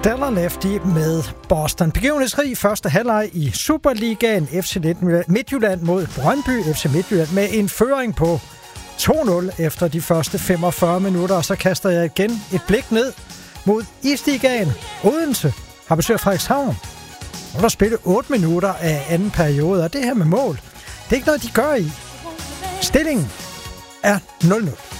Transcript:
Stellar Lefty med Boston. Begivenhedsrig første halvleg i Superligaen. FC Midtjylland mod Brøndby. FC Midtjylland med en føring på 2-0 efter de første 45 minutter. Og så kaster jeg igen et blik ned mod Isligaen. Odense har besøgt Frederikshavn. Og der spiller 8 minutter af anden periode. Og det her med mål, det er ikke noget, de gør i. Stillingen er 0-0.